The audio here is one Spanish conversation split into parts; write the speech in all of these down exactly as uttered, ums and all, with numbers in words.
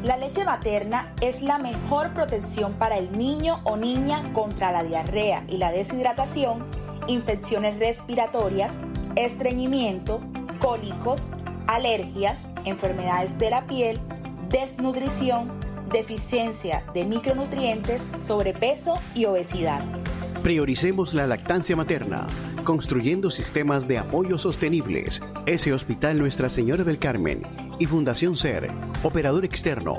La leche materna es la mejor protección para el niño o niña contra la diarrea y la deshidratación, infecciones respiratorias, estreñimiento, cólicos, alergias, enfermedades de la piel, desnutrición, deficiencia de micronutrientes, sobrepeso y obesidad. Prioricemos la lactancia materna, construyendo sistemas de apoyo sostenibles. Ese Hospital Nuestra Señora del Carmen y Fundación SER, operador externo.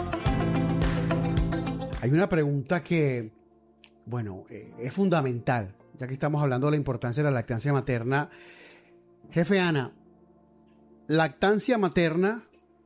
Hay una pregunta que, bueno, eh, es fundamental, ya que estamos hablando de la importancia de la lactancia materna. Jefe Ana, lactancia materna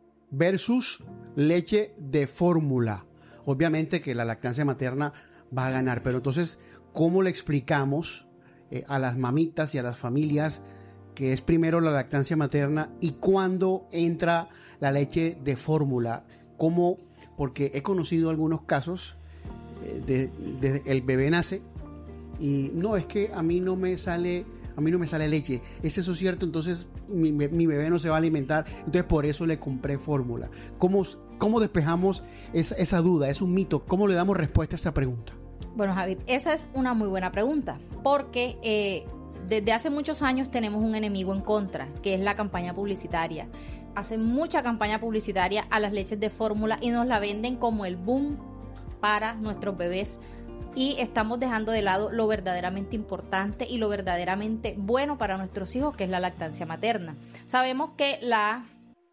versus leche de fórmula. Obviamente que la lactancia materna va a ganar, pero entonces, ¿cómo le explicamos eh, a las mamitas y a las familias que es primero la lactancia materna y cuándo entra la leche de fórmula? ¿Cómo? Porque he conocido algunos casos eh, de, de el bebé nace y no, es que a mí no me sale a mí no me sale leche. ¿Es eso cierto? Entonces mi, mi bebé no se va a alimentar, entonces por eso le compré fórmula. ¿Cómo, cómo despejamos esa, esa duda? Es un mito. ¿Cómo le damos respuesta a esa pregunta? Bueno, Javi, esa es una muy buena pregunta, porque eh, desde hace muchos años tenemos un enemigo en contra, que es la campaña publicitaria. Hacen mucha campaña publicitaria a las leches de fórmula y nos la venden como el boom para nuestros bebés. Y estamos dejando de lado lo verdaderamente importante y lo verdaderamente bueno para nuestros hijos, que es la lactancia materna. Sabemos que las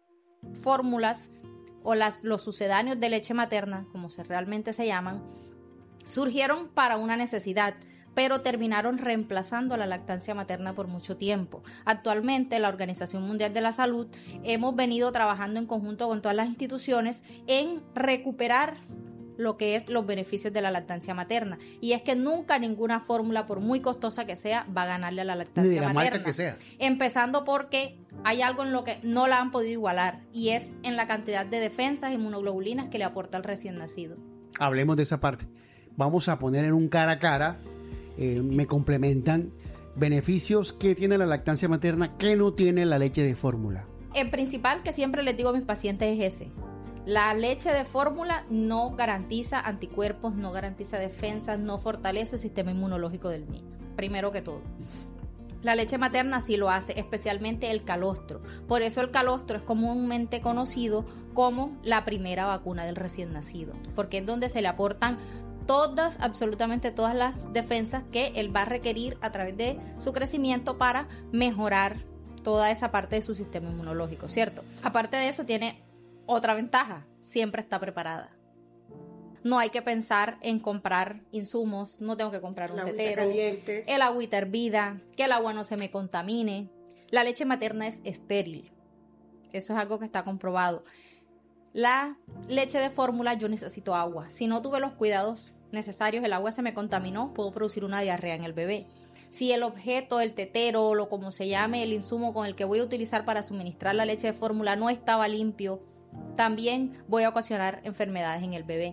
fórmulas o las, los sucedáneos de leche materna, como se realmente se llaman, surgieron para una necesidad, pero terminaron reemplazando a la lactancia materna por mucho tiempo. Actualmente, la Organización Mundial de la Salud hemos venido trabajando en conjunto con todas las instituciones en recuperar lo que es los beneficios de la lactancia materna. Y es que nunca ninguna fórmula, por muy costosa que sea, va a ganarle a la lactancia Ni de la materna. marca que sea. Empezando porque hay algo en lo que no la han podido igualar, y es en la cantidad de defensas, inmunoglobulinas que le aporta al recién nacido. Hablemos de esa parte. Vamos a poner en un cara a cara, eh, me complementan, beneficios que tiene la lactancia materna que no tiene la leche de fórmula. El principal que siempre les digo a mis pacientes es ese. La leche de fórmula no garantiza anticuerpos, no garantiza defensas, no fortalece el sistema inmunológico del niño, primero que todo. La leche materna sí lo hace, especialmente el calostro. Por eso el calostro es comúnmente conocido como la primera vacuna del recién nacido, porque es donde se le aportan todas, absolutamente todas las defensas que él va a requerir a través de su crecimiento para mejorar toda esa parte de su sistema inmunológico, ¿cierto? Aparte de eso, tiene otra ventaja: siempre está preparada. No hay que pensar en comprar insumos, no tengo que comprar un tetero, el agüita hervida, que el agua no se me contamine. La leche materna es estéril, eso es algo que está comprobado. La leche de fórmula, yo necesito agua. Si no tuve los cuidados necesarios, el agua se me contaminó, puedo producir una diarrea en el bebé. Si el objeto, el tetero, o lo como se llame, el insumo con el que voy a utilizar para suministrar la leche de fórmula no estaba limpio, también voy a ocasionar enfermedades en el bebé.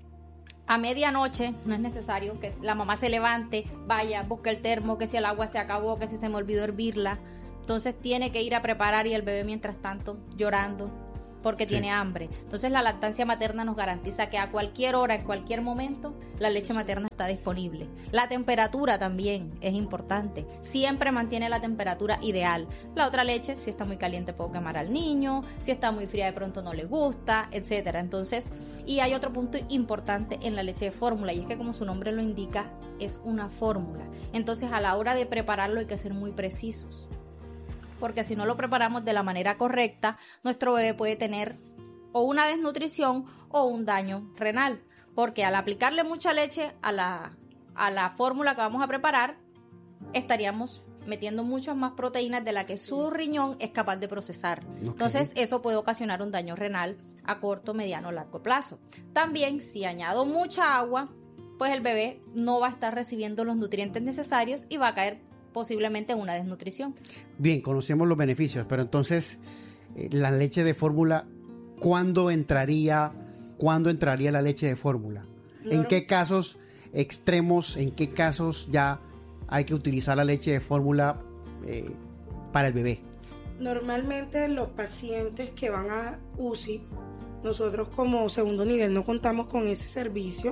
A medianoche no es necesario que la mamá se levante, vaya, busque el termo, que si el agua se acabó, que si se me olvidó hervirla. Entonces tiene que ir a preparar y el bebé mientras tanto llorando porque sí tiene hambre. Entonces la lactancia materna nos garantiza que a cualquier hora, en cualquier momento, la leche materna está disponible. La temperatura también es importante. Siempre mantiene la temperatura ideal. La otra leche, si está muy caliente, puedo quemar al niño. Si está muy fría, de pronto no le gusta, etcétera. Entonces, y hay otro punto importante en la leche de fórmula, y es que, como su nombre lo indica, es una fórmula. Entonces, a la hora de prepararlo hay que ser muy precisos, porque si no lo preparamos de la manera correcta, nuestro bebé puede tener o una desnutrición o un daño renal, porque al aplicarle mucha leche a la, a la fórmula que vamos a preparar, estaríamos metiendo muchas más proteínas de la que su riñón es capaz de procesar. Okay. Entonces eso puede ocasionar un daño renal a corto, mediano o largo plazo. También, si añado mucha agua, pues el bebé no va a estar recibiendo los nutrientes necesarios y va a caer posiblemente en una desnutrición. Bien, conocemos los beneficios, pero entonces eh, la leche de fórmula, ¿cuándo entraría, ¿cuándo entraría la leche de fórmula? Claro. ¿En qué casos extremos, en qué casos ya hay que utilizar la leche de fórmula eh, para el bebé? Normalmente los pacientes que van a U C I nosotros como segundo nivel no contamos con ese servicio.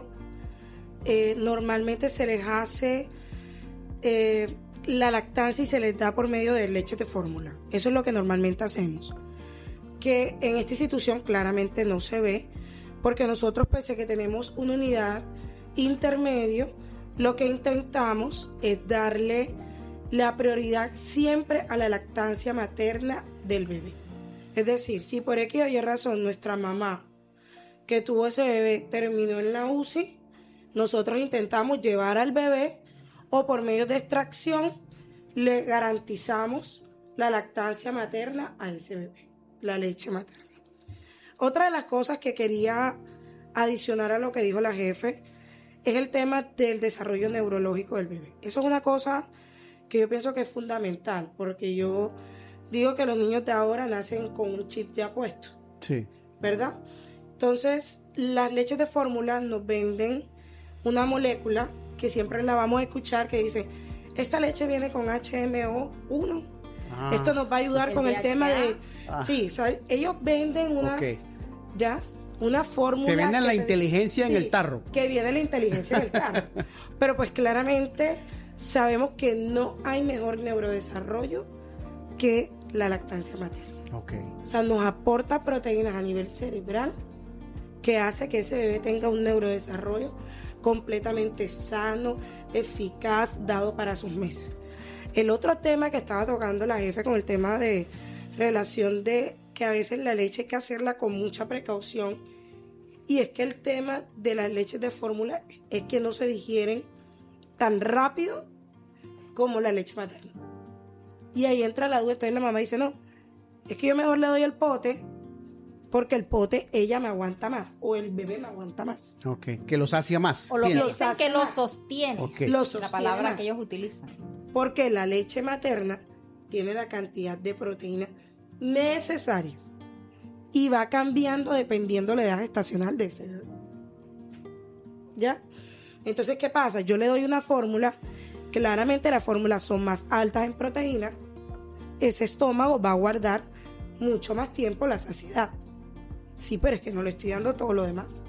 Eh, normalmente se les hace eh, la lactancia y se les da por medio de leche de fórmula. Eso es lo que normalmente hacemos, que en esta institución claramente no se ve, porque nosotros, pese a que tenemos una unidad intermedio, lo que intentamos es darle la prioridad siempre a la lactancia materna del bebé. Es decir, si por X o Y razón nuestra mamá que tuvo ese bebé terminó en la U C I, nosotros intentamos llevar al bebé o por medio de extracción le garantizamos la lactancia materna a ese bebé, la leche materna. Otra de las cosas que quería adicionar a lo que dijo la jefe es el tema del desarrollo neurológico del bebé. Eso es una cosa que yo pienso que es fundamental, porque yo digo que los niños de ahora nacen con un chip ya puesto. Sí. ¿Verdad? Entonces, las leches de fórmula nos venden una molécula que siempre la vamos a escuchar que dice, esta leche viene con H M O uno. Ah, esto nos va a ayudar el con D H A. El tema de... Ah. Sí, ¿sabes? Ellos venden una... Okay. Ya, una fórmula... Te venden la te, inteligencia sí, en el tarro. Que viene la inteligencia en el tarro. Pero pues claramente sabemos que no hay mejor neurodesarrollo que la lactancia materna. Okay. O sea, nos aporta proteínas a nivel cerebral que hace que ese bebé tenga un neurodesarrollo completamente sano, eficaz, dado para sus meses. El otro tema que estaba tocando la jefe con el tema de relación de que a veces la leche hay que hacerla con mucha precaución, y es que el tema de las leches de fórmula es que no se digieren tan rápido como la leche materna. Y ahí entra la duda, entonces la mamá dice, no, es que yo mejor le doy el pote porque el pote ella me aguanta más o el bebé me aguanta más. Ok, que los sacia más. O lo que Tienes. dicen que lo sostiene, Okay. Lo sostiene la palabra más. que ellos utilizan. Porque la leche materna tiene la cantidad de proteínas necesarias y va cambiando dependiendo de la edad gestacional de ese bebé. ¿Ya? Entonces, ¿qué pasa? Yo le doy una fórmula, claramente las fórmulas son más altas en proteínas, ese estómago va a guardar mucho más tiempo la saciedad. Sí, pero es que no le estoy dando todo lo demás.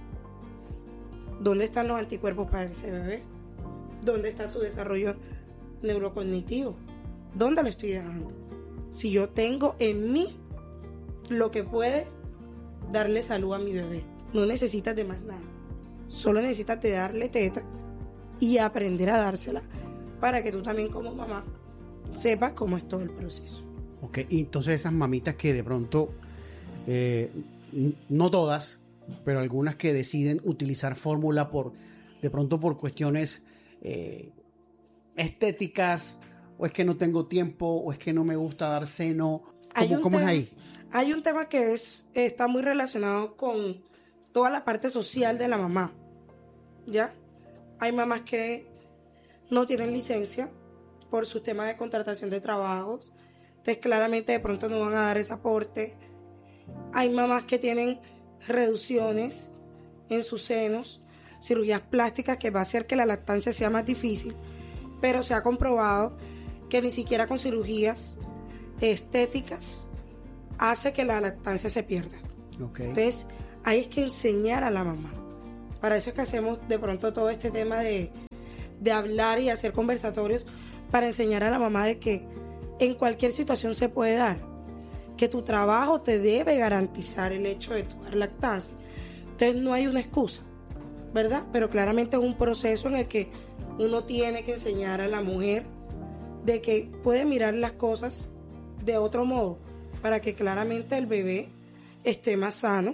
¿Dónde están los anticuerpos para ese bebé? ¿Dónde está su desarrollo neurocognitivo? ¿Dónde lo estoy dejando? Si yo tengo en mí lo que puede darle salud a mi bebé, no necesitas de más nada. Solo necesitas de darle teta y aprender a dársela para que tú también como mamá sepas cómo es todo el proceso. Ok, y entonces esas mamitas que de pronto, eh, no todas, pero algunas que deciden utilizar fórmula por, de pronto por cuestiones eh, estéticas, o es que no tengo tiempo, o es que no me gusta dar seno, ¿cómo, ¿cómo tema, es ahí? Hay un tema que es está muy relacionado con toda la parte social de la mamá, ¿ya? Hay mamás que no tienen licencia por sus temas de contratación de trabajos, entonces claramente de pronto no van a dar ese aporte. Hay mamás que tienen reducciones en sus senos, cirugías plásticas que va a hacer que la lactancia sea más difícil, pero se ha comprobado que ni siquiera con cirugías estéticas hace que la lactancia se pierda. Okay. Entonces hay que enseñar a la mamá. Para eso es que hacemos de pronto todo este tema de, de hablar y hacer conversatorios para enseñar a la mamá de que en cualquier situación se puede dar, que tu trabajo te debe garantizar el hecho de tu dar lactancia. Entonces no hay una excusa, ¿verdad? Pero claramente es un proceso en el que uno tiene que enseñar a la mujer de que puede mirar las cosas de otro modo para que claramente el bebé esté más sano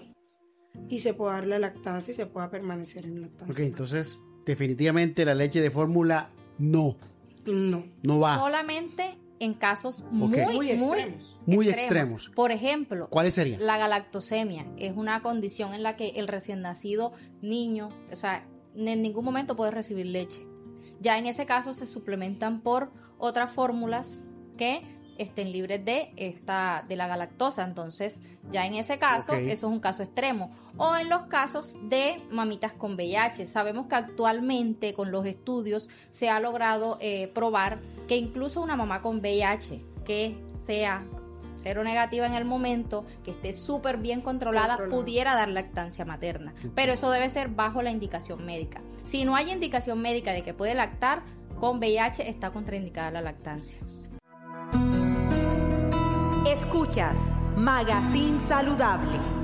y se pueda dar la lactancia y se pueda permanecer en lactancia. Ok, entonces definitivamente la leche de fórmula no. No. No va. Solamente en casos muy, Okay. Muy muy, extremos. Muy extremos. extremos. Por ejemplo, ¿Cuáles serían? la galactosemia es una condición en la que el recién nacido niño, o sea, en ningún momento puede recibir leche. Ya en ese caso se suplementan por otras fórmulas que estén libres de esta de la galactosa. Entonces, ya en ese caso, Okay. eso es un caso extremo. O en los casos de mamitas con V I H. Sabemos que actualmente con los estudios se ha logrado eh, probar que incluso una mamá con V I H que sea cero negativa en el momento, que esté súper bien controlada, Controlada. pudiera dar lactancia materna. Pero eso debe ser bajo la indicación médica. Si no hay indicación médica de que puede lactar, con V I H está contraindicada la lactancia. Escuchas Magazine Saludable.